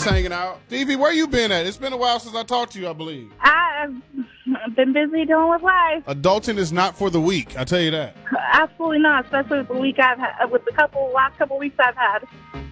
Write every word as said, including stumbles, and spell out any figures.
Steve's hanging out. Stevie, where you been at? It's been a while since I talked to you, I believe. I've been busy dealing with life. Adulting is not for the weak, I tell you that. Absolutely not, especially with the week I've had, with the couple last couple weeks I've had.